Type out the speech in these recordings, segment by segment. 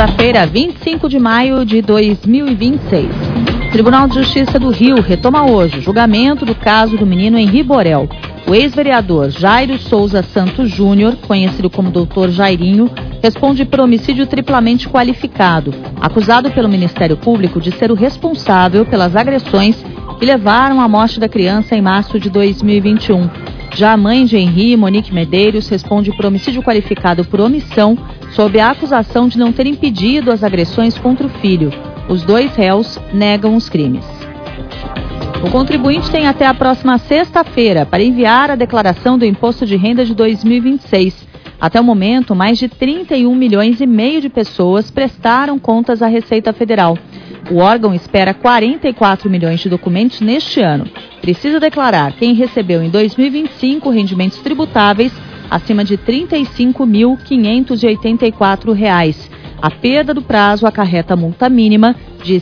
Segunda-feira, 25 de maio de 2026. Tribunal de Justiça do Rio retoma hoje o julgamento do caso do menino Henri Borel. O ex-vereador Jairo Souza Santos Júnior, conhecido como Dr. Jairinho, responde por homicídio triplamente qualificado, acusado pelo Ministério Público de ser o responsável pelas agressões que levaram à morte da criança em março de 2021. Já a mãe de Henri, Monique Medeiros, responde por homicídio qualificado por omissão, sob a acusação de não ter impedido as agressões contra o filho. Os dois réus negam os crimes. O contribuinte tem até a próxima sexta-feira para enviar a declaração do Imposto de Renda de 2026. Até o momento, mais de 31 milhões e meio de pessoas prestaram contas à Receita Federal. O órgão espera 44 milhões de documentos neste ano. Precisa declarar quem recebeu em 2025 rendimentos tributáveis acima de R$ 35.584. A perda do prazo acarreta multa mínima de R$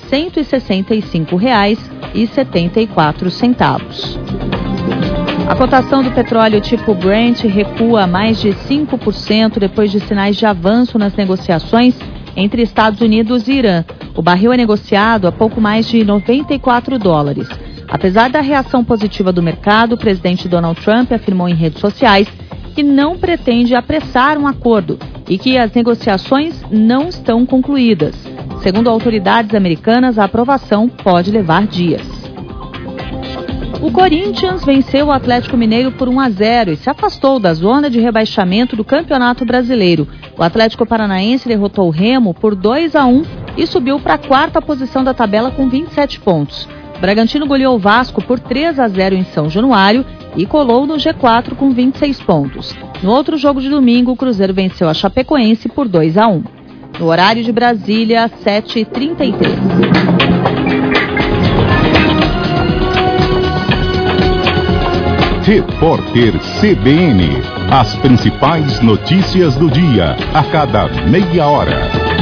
165,74. A cotação do petróleo tipo Brent recua mais de 5% depois de sinais de avanço nas negociações entre Estados Unidos e Irã. O barril é negociado a pouco mais de $94. Apesar da reação positiva do mercado, o presidente Donald Trump afirmou em redes sociais que não pretende apressar um acordo e que as negociações não estão concluídas. Segundo autoridades americanas, a aprovação pode levar dias. O Corinthians venceu o Atlético Mineiro por 1-0 e se afastou da zona de rebaixamento do Campeonato Brasileiro. O Atlético Paranaense derrotou o Remo por 2-1 e subiu para a quarta posição da tabela com 27 pontos. O Bragantino goleou o Vasco por 3-0 em São Januário e colou no G4 com 26 pontos. No outro jogo de domingo, o Cruzeiro venceu a Chapecoense por 2-1. No horário de Brasília, 7h33. Repórter CBN. As principais notícias do dia, a cada meia hora.